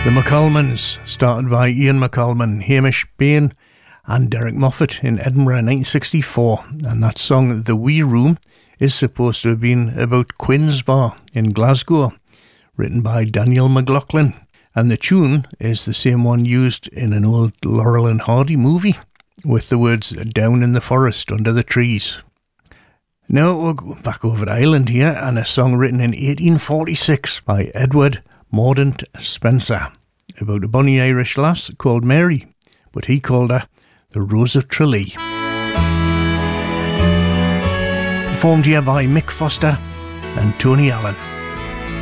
McCalmans, started by Ian McCalman, Hamish Bain and Derek Moffat in Edinburgh in 1964, and that song The Wee Room is supposed to have been about Quinn's Bar in Glasgow, written by Daniel McLaughlin, and the tune is the same one used in an old Laurel and Hardy movie with the words Down in the Forest Under the Trees. Now we're going back over to Ireland here, and a song written in 1846 by Edward Mordaunt Spencer about a bonny Irish lass called Mary, but he called her the Rose of Tralee. Performed here by Mick Foster and Tony Allen.